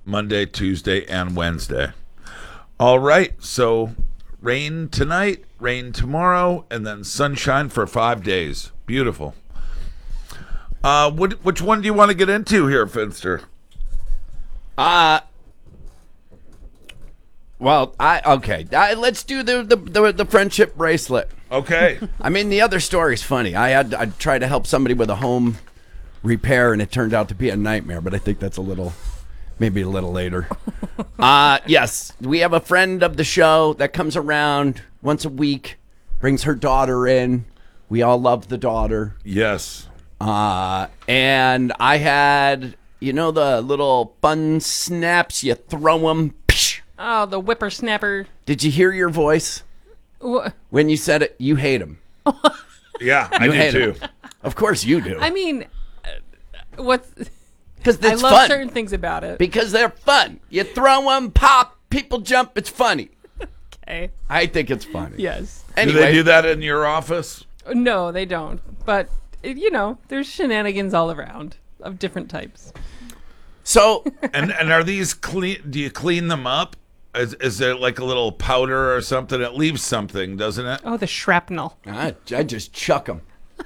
Monday, Tuesday, and Wednesday. All right. So rain tonight, rain tomorrow, and then sunshine for 5 days. Beautiful. Which one do you want to get into here, Finster? Let's do the friendship bracelet. Okay. I mean, the other story's funny. I tried to help somebody with a home repair, and it turned out to be a nightmare. But I think that's maybe a little later. Yes, we have a friend of the show that comes around once a week, brings her daughter in. We all love the daughter. Yes. And I had, the little fun snaps, you throw them. Oh, the whippersnapper. Did you hear your voice? When you said it, you hate him. Yeah, I do too. Of course you do. I mean, because I love fun. certain things about it. Because they're fun. You throw them, pop, people jump. It's funny. Okay. I think it's funny. Yes. Anyway. Do they do that in your office? No, they don't. But, there's shenanigans all around of different types. So. and are these clean? Do you clean them up? Is there like a little powder or something? It leaves something, doesn't it? Oh, the shrapnel. I just chuck them.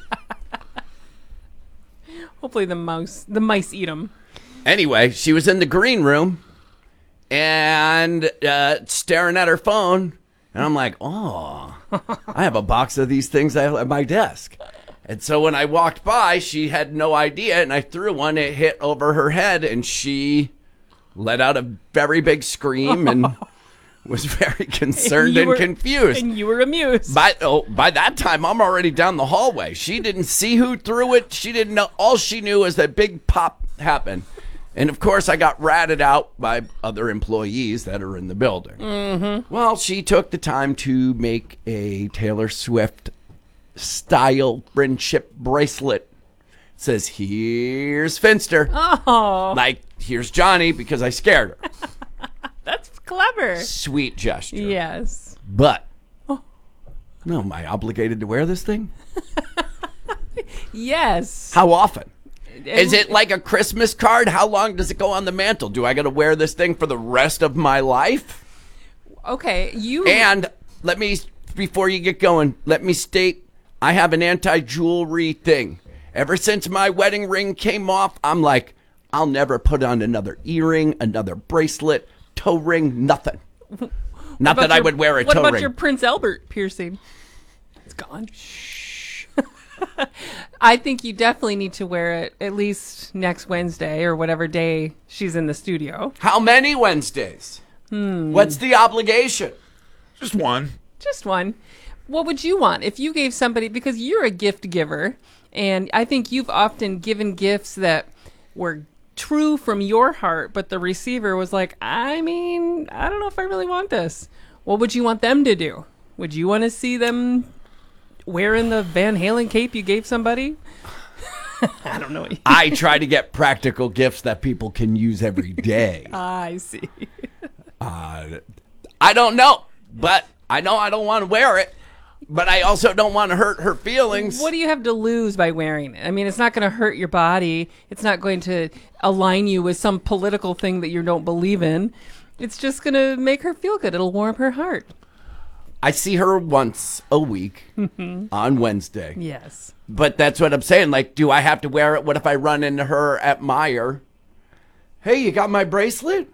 Hopefully the mice eat them. Anyway, she was in the green room and staring at her phone. And I'm like, oh, I have a box of these things at my desk. And so when I walked by, she had no idea. And I threw one. It hit over her head and she let out a very big scream and was very concerned and confused. And you were amused. By that time, I'm already down the hallway. She didn't see who threw it. She didn't know. All she knew was that big pop happened. And, of course, I got ratted out by other employees that are in the building. Mm-hmm. Well, she took the time to make a Taylor Swift style friendship bracelet. It says, here's Finster. Oh. Like, here's Johnny, because I scared her. That's clever. Sweet gesture. Yes. But, no, am I obligated to wear this thing? Yes. How often? Is it like a Christmas card? How long does it go on the mantle? Do I got to wear this thing for the rest of my life? Okay, And let me, before you get going, let me state I have an anti-jewelry thing. Ever since my wedding ring came off, I'm like, I'll never put on another earring, another bracelet, toe ring, nothing. Not that I would wear a toe ring. What about your Prince Albert piercing? It's gone. I think you definitely need to wear it at least next Wednesday or whatever day she's in the studio. How many Wednesdays? What's the obligation? Just one. Just one. What would you want if you gave somebody, because you're a gift giver, and I think you've often given gifts that were true from your heart, but the receiver was like, I don't know if I really want this. What would you want them to do? Would you want to see them wearing the Van Halen cape you gave somebody? I don't know. I try to get practical gifts that people can use every day. I see. I don't know, but I know I don't want to wear it, but I also don't want to hurt her feelings. What do you have to lose by wearing it? I mean, it's not going to hurt your body. It's not going to align you with some political thing that you don't believe in. It's just going to make her feel good. It'll warm her heart. I see her once a week on Wednesday. Yes. But that's what I'm saying. Like, do I have to wear it? What if I run into her at Meijer? Hey, you got my bracelet?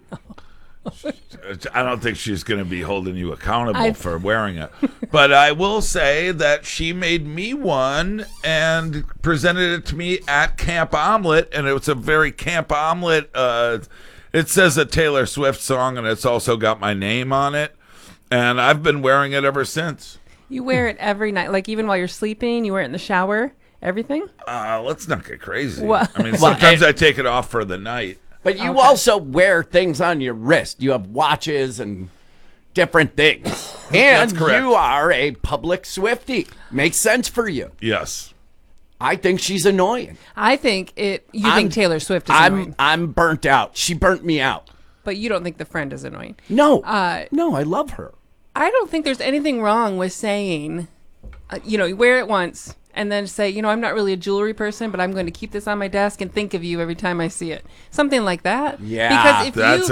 I don't think she's going to be holding you accountable for wearing it. But I will say that she made me one and presented it to me at Camp Omelet, and it was a very Camp Omelet. It says a Taylor Swift song, and it's also got my name on it. And I've been wearing it ever since. You wear it every night, like even while you're sleeping, you wear it in the shower, everything? Let's not get crazy. Well, I mean, sometimes I take it off for the night. But you also wear things on your wrist. You have watches and different things. And That's correct. You are a public Swiftie. Makes sense for you. Yes. I think she's annoying. I think you think Taylor Swift is annoying. I'm burnt out. She burnt me out. But you don't think the friend is annoying. No. No, I love her. I don't think there's anything wrong with saying, you wear it once and then say, I'm not really a jewelry person, but I'm going to keep this on my desk and think of you every time I see it. Something like that. Yeah, because if that's